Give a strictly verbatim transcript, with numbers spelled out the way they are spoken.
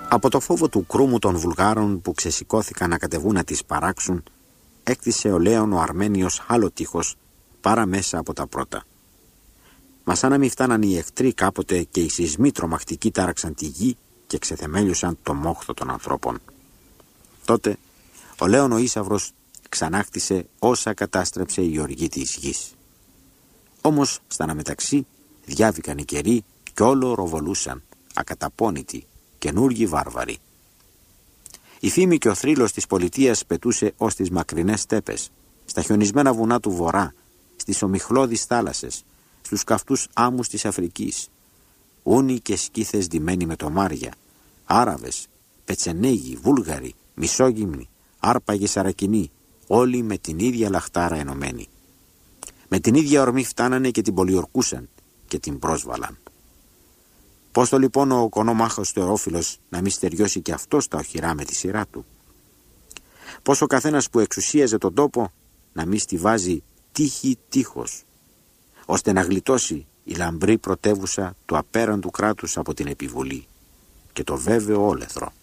Από το φόβο του κρούμου των Βουλγάρων που ξεσηκώθηκαν να κατεβούν να τις παράξουν, έκτισε ο Λέων ο Αρμένιος άλλο τείχος παρά μέσα από τα πρώτα. Μα σαν να μην φτάναν οι εχθροί κάποτε και οι σεισμοί τρομακτικοί τάραξαν τη γη και ξεθεμέλιωσαν το μόχθο των ανθρώπων. Τότε ο Λέων ο Ίσαυρος ξανάχτισε όσα κατάστρεψε η οργή της γης. Όμως στα αναμεταξύ διάβηκαν οι καιροί κι όλο ροβολούσαν, ακαταπώνητοι, καινούργιοι βάρβαροι. Η φήμη και ο θρύλος της πολιτείας πετούσε ως τις μακρινές στέπες, στα χιονισμένα βουνά του βορρά, στις ομιχλώδεις θάλασσες, στους καυτούς άμμους της Αφρικής. Ούνοι και σκύθες ντυμένοι με τομάρια, Άραβες, Πετσενέγοι, Βούλγαροι, Μισόγυμνοι, Άρπαγοι Σαρακινοί, όλοι με την ίδια λαχτάρα ενωμένοι. Με την ίδια ορμή φτάνανε και την πολιορκούσαν και την πρόσβαλαν. Πώς το λοιπόν ο κονόμάχος του Εώφυλος να μη στεριώσει και αυτός τα οχυρά με τη σειρά του? Πώς ο καθένας που εξουσίαζε τον τόπο να μη στιβάζει τύχη τείχος, ώστε να γλιτώσει η λαμπρή πρωτεύουσα του απέραντου κράτους από την επιβολή και το βέβαιο όλεθρο.